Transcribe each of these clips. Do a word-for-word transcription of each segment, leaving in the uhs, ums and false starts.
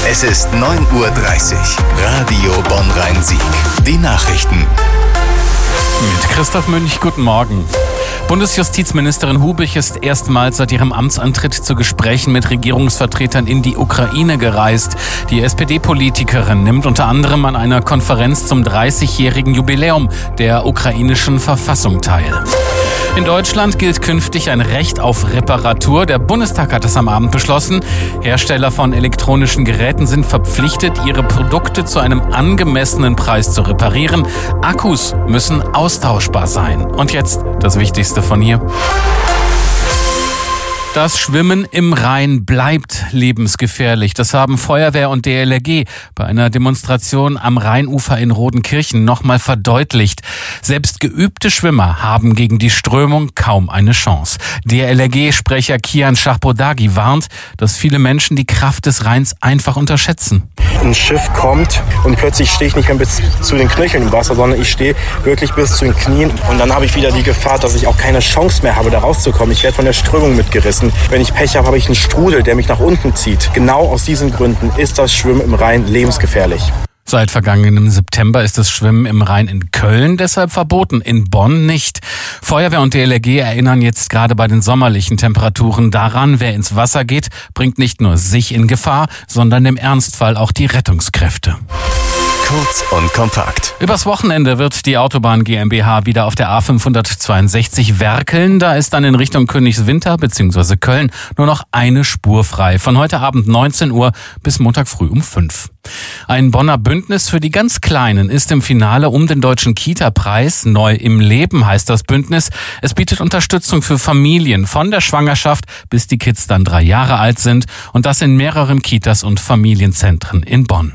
Es ist neun Uhr dreißig. Radio Bonn-Rhein-Sieg. Die Nachrichten. Mit Christoph Münch, guten Morgen. Bundesjustizministerin Hubich ist erstmals seit ihrem Amtsantritt zu Gesprächen mit Regierungsvertretern in die Ukraine gereist. Die S P D-Politikerin nimmt unter anderem an einer Konferenz zum dreißigjährigen Jubiläum der ukrainischen Verfassung teil. In Deutschland gilt künftig ein Recht auf Reparatur. Der Bundestag hat es am Abend beschlossen. Hersteller von elektronischen Geräten sind verpflichtet, ihre Produkte zu einem angemessenen Preis zu reparieren. Akkus müssen austauschbar sein. Und jetzt das Wichtigste von hier. Das Schwimmen im Rhein bleibt lebensgefährlich. Das haben Feuerwehr und D L R G bei einer Demonstration am Rheinufer in Rodenkirchen nochmal verdeutlicht. Selbst geübte Schwimmer haben gegen die Strömung kaum eine Chance. D L R G-Sprecher Kian Schachbodagi warnt, dass viele Menschen die Kraft des Rheins einfach unterschätzen. Ein Schiff kommt und plötzlich stehe ich nicht mehr bis zu den Knöcheln im Wasser, sondern ich stehe wirklich bis zu den Knien. Und dann habe ich wieder die Gefahr, dass ich auch keine Chance mehr habe, da rauszukommen. Ich werde von der Strömung mitgerissen. Wenn ich Pech habe, habe ich einen Strudel, der mich nach unten zieht. Genau aus diesen Gründen ist das Schwimmen im Rhein lebensgefährlich. Seit vergangenem September ist das Schwimmen im Rhein in Köln deshalb verboten, in Bonn nicht. Feuerwehr und D L R G erinnern jetzt gerade bei den sommerlichen Temperaturen daran, wer ins Wasser geht, bringt nicht nur sich in Gefahr, sondern im Ernstfall auch die Rettungskräfte. Kurz und kompakt. Übers Wochenende wird die Autobahn GmbH wieder auf der A fünfhundertzweiundsechzig werkeln. Da ist dann in Richtung Königswinter bzw. Köln nur noch eine Spur frei. Von heute Abend neunzehn Uhr bis Montag früh um fünf. Ein Bonner Bündnis für die ganz Kleinen ist im Finale um den Deutschen Kita-Preis. Neu im Leben heißt das Bündnis. Es bietet Unterstützung für Familien von der Schwangerschaft, bis die Kids dann drei Jahre alt sind. Und das in mehreren Kitas und Familienzentren in Bonn.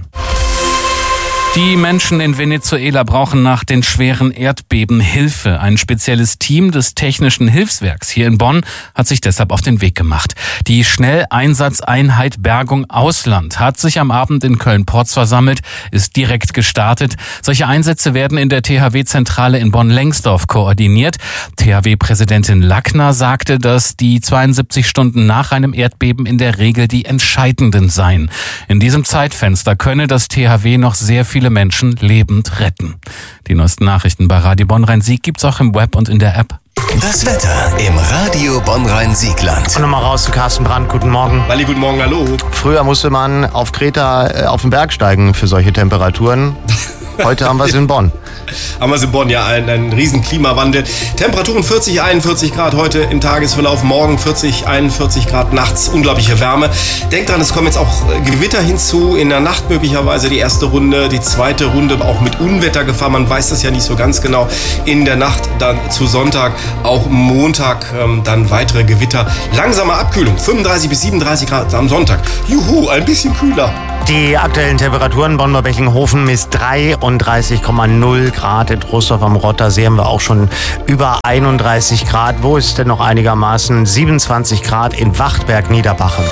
Die Menschen in Venezuela brauchen nach den schweren Erdbeben Hilfe. Ein spezielles Team des Technischen Hilfswerks hier in Bonn hat sich deshalb auf den Weg gemacht. Die Schnelleinsatzeinheit Bergung Ausland hat sich am Abend in Köln-Porz versammelt, ist direkt gestartet. Solche Einsätze werden in der T H W-Zentrale in Bonn-Lengsdorf koordiniert. T H W-Präsidentin Lackner sagte, dass die zweiundsiebzig Stunden nach einem Erdbeben in der Regel die entscheidenden seien. In diesem Zeitfenster könne das T H W noch sehr viel viele Menschen lebend retten. Die neuesten Nachrichten bei Radio Bonn-Rhein-Sieg gibt's auch im Web und in der App. Das Wetter im Radio Bonn-Rhein-Siegland. Nochmal raus zu Carsten Brandt. Guten Morgen. Walli, guten Morgen, hallo. Früher musste man auf Kreta äh, auf den Berg steigen für solche Temperaturen. Heute haben wir es in Bonn. Haben wir es in Bonn, ja, ein, ein riesen Klimawandel. Temperaturen vierzig, einundvierzig Grad heute im Tagesverlauf, morgen vierzig, einundvierzig Grad, nachts unglaubliche Wärme. Denkt dran, es kommen jetzt auch Gewitter hinzu, in der Nacht möglicherweise die erste Runde, die zweite Runde auch mit Unwettergefahr, man weiß das ja nicht so ganz genau. In der Nacht dann zu Sonntag, auch Montag ähm, dann weitere Gewitter. Langsame Abkühlung, fünfunddreißig bis siebenunddreißig Grad am Sonntag. Juhu, ein bisschen kühler. Die aktuellen Temperaturen Bonn-Beckinghofen misst dreiunddreißig Komma null Grad. In Trostorf am Rottersee haben wir auch schon über einunddreißig Grad. Wo ist denn noch einigermaßen? siebenundzwanzig Grad in Wachtberg-Niederbachen.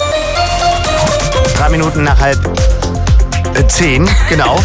Drei Minuten nach halb äh, zehn, genau.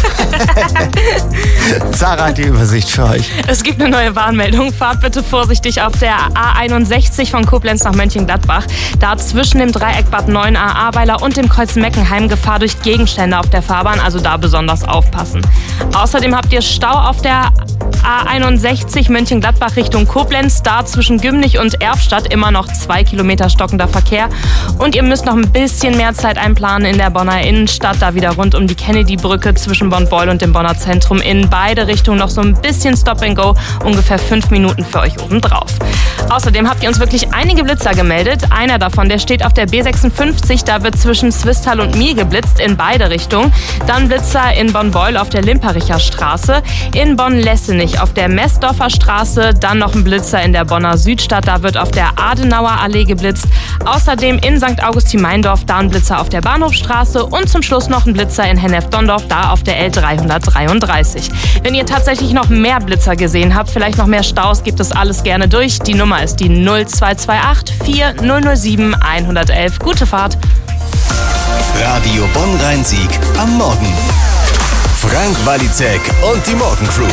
Sarah hat die Übersicht für euch. Es gibt eine neue Warnmeldung. Fahrt bitte vorsichtig auf der A einundsechzig von Koblenz nach Mönchengladbach. Da zwischen dem Dreieck Bad Neuenahr-Ahrweiler und dem Kreuz Meckenheim Gefahr durch Gegenstände auf der Fahrbahn. Also da besonders aufpassen. Außerdem habt ihr Stau auf der A einundsechzig Mönchengladbach Richtung Koblenz. Da zwischen Gümnich und Erfstadt immer noch zwei Kilometer stockender Verkehr. Und ihr müsst noch ein bisschen mehr Zeit einplanen in der Bonner Innenstadt. Da wieder rund um die Kennedy-Brücke zwischen Bonn-Beul und dem Bonner Zentrum in beide Richtungen noch so ein bisschen Stop and Go. Ungefähr fünf Minuten für euch obendrauf. Außerdem habt ihr uns wirklich einige Blitzer gemeldet. Einer davon, der steht auf der B sechsundfünfzig. Da wird zwischen Swisttal und Miel geblitzt in beide Richtungen. Dann Blitzer in Bonn-Beul auf der Limpericher Straße. In Bonn-Lessenich auf der Messdorfer Straße. Dann noch ein Blitzer in der Bonner Südstadt. Da wird auf der Adenauer Allee geblitzt. Außerdem in Sankt Augustin-Meindorf. Da ein Blitzer auf der Bahnhofstraße. Und zum Schluss noch ein Blitzer in Hennef-Dondorf. Da auf der L dreihundertdreiunddreißig. Wenn ihr tatsächlich noch mehr Blitzer gesehen habt, vielleicht noch mehr Staus, gebt das alles gerne durch. Die Nummer ist die null zwei zwei acht vier null null sieben eins eins eins. Gute Fahrt. Radio Bonn-Rhein-Sieg am Morgen. Frank Walizek und die Morgencrew.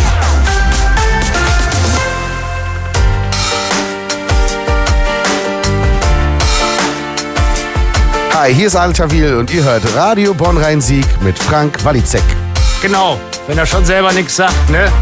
Hi, hier ist Adel Tawil und ihr hört Radio Bonn-Rhein-Sieg mit Frank Walizek. Genau, wenn er schon selber nichts sagt, ne?